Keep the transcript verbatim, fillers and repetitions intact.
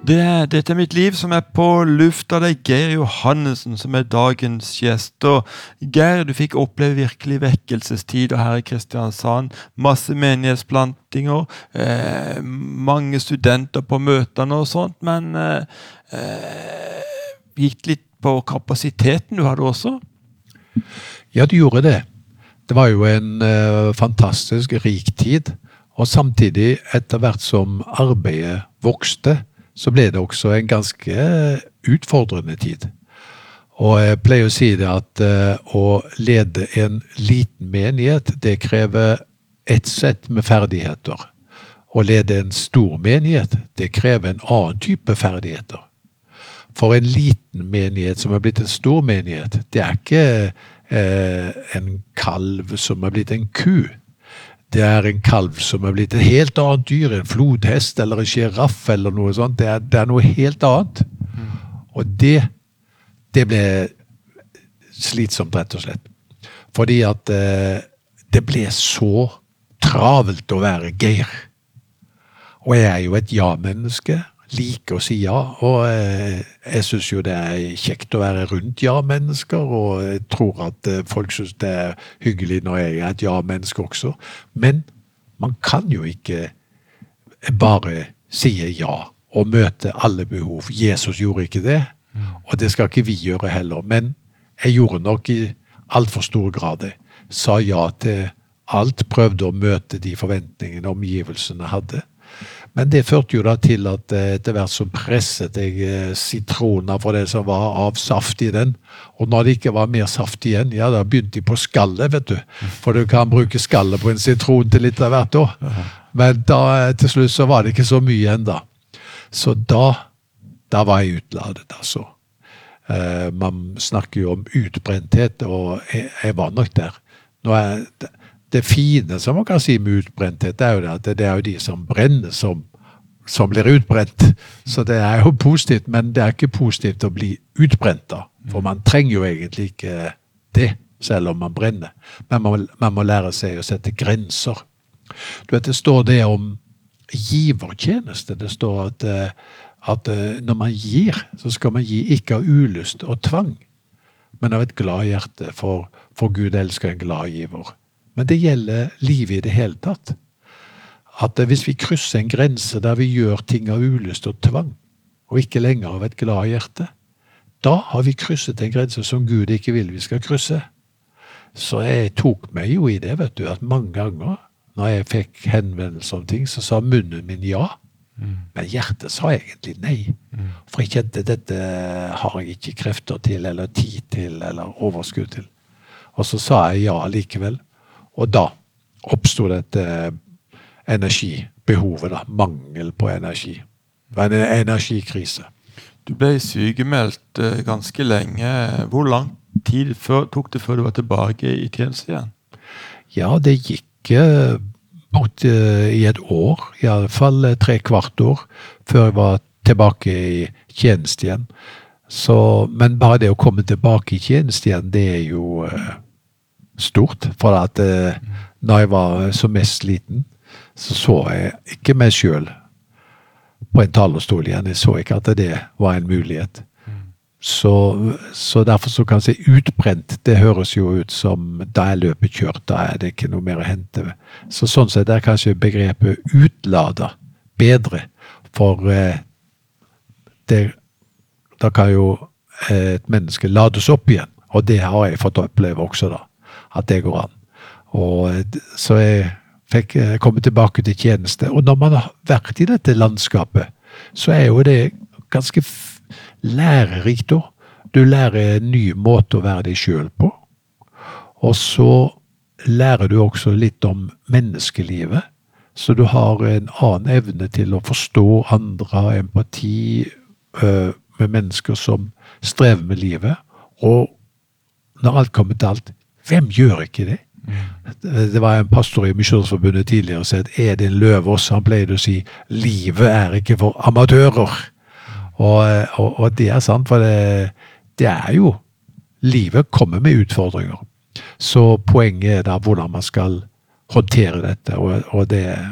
Det er Dette er mitt liv som er på lufta. Det er Geir Johannesen som er dagens gjest. Og Geir, du fikk oppleve virkelig vekkelsestider her i Kristiansand. Masse menighetsplantinger, eh, mange studenter på møtene og sånt, men eh, eh, gikk litt på kapasiteten du hadde også? Ja, du gjorde det. Det var jo en uh, fantastisk rik tid, og samtidig etter hvert som arbeidet vokste, så ble det også en ganske utfordrende tid. Og jeg pleier å si det at uh, å lede en liten menighet, det krever et sett med ferdigheter. Å lede en stor menighet, det krever en annen type ferdigheter. For en liten menighet som er blitt en stor menighet, det er ikke uh, en kalv som er blitt en ku. Det er en kalv som er blitt et helt annet dyr, en flodhest eller en giraff eller noe sånt. Det er, det er noe helt annet. Mm. Og det, det ble slitsomt rett og slett. Fordi at eh, det ble så travelt å være Geir. Og jeg er jo et ja-menneske, liker å si ja, og eh, jeg synes jo det er kjekt å være rundt ja-mennesker, og jeg tror at eh, folk synes det er hyggelig når jeg er et ja-menneske også. Men man kan jo ikke bare si ja og møte alle behov. Jesus gjorde ikke det, og det skal ikke vi gjøre heller. Men jeg gjorde nok i alt for stor grad det. Sa ja til alt, prøvde å møte de forventningene omgivelsene hadde. Men det førte jo da til at etter hvert så presset jeg sitroner for det som var av saft i den. Og når det ikke var mer saft igjen, ja, da begynte de på skallet, vet du. For du kan bruke skallet på en sitron til litt av hvert år. Men da, til slutt så var det ikke så mye enda. Så da, da var jeg utladet, altså. Uh, man snakker jo om utbrenthet, og jeg, jeg var nok der. Nå er det, det fine som man kan si med utbrenthet, det er jo det at det er jo de som brenner som, som blir utbrent. Så det er jo positivt, men det er ikke positivt å bli utbrent da. For man trenger jo egentlig ikke det, selv om man brenner. Men man, man må lære seg å sette grenser. Du vet, det står det om givertjeneste. Det står at, at når man gir, så skal man gi ikke av ulyst og tvang, men av et glad hjerte, for, for Gud elsker en glad giver. Men det gjelder livet i det hele tatt. At hvis vi krysser en grense der vi gjør ting av ulyst og tvang, og ikke lenger av et glad hjerte, da har vi krysset en grense som Gud ikke vil vi skal krysse. Så jeg tok meg jo i det, vet du, at mange ganger, når jeg fikk henvendelser om ting, så sa munnen min ja, mm. men hjertet sa egentlig nei. Mm. For jeg kjente dette har jeg ikke krefter til, eller tid til, eller overskudd til. Og så sa jeg ja likevel. Og da oppstod dette energibehovet, da, mangel på energi. Det var en energikrise. Du ble sykemeldt uh, ganske lenge. Hvor lang tid før, tok det før du var tilbake i tjeneste igjen? Ja, det gikk uh, bort uh, i et år, i alle fall uh, tre kvart år, før jeg var tilbake i tjeneste igjen. Så, men bare det å komme tilbake i tjeneste igjen, det er jo... Uh, stort, for at eh, når jeg var så mest liten, så så jeg ikke meg selv på en talerstol igjen. Jeg så ikke at det var en mulighet. Mm. Så, så derfor så kan jeg si utbrent, det høres jo ut som da er løpet kjørt, da er det ikke noe mer å hente. Så sånn sett er kanskje begrepet utlada bedre, for eh, det, da kan jo eh, et menneske lades opp igjen, og det har jeg fått oppleve også da. At det går an. Og så jeg fikk komme tilbake til tjeneste. Og når man har vært i dette landskapet, så er jo det ganske lærerikt da. Du lærer en ny måte å være deg selv på. Og så lærer du også litt om menneskelivet. Så du har en annen evne til å forstå andre, empati øh, med mennesker som strever med livet. Og når alt kommer til alt, hvem gjør ikke det? Mm. Det var en pastor i Misjonsforbundet tidligere som sa at Edin Løvås, han pleide å si, livet er ikke for amatører. Og, og, og det er sant, for det, det er jo, livet kommer med utfordringer. Så poenget er da hvordan man skal håndtere dette, og, og det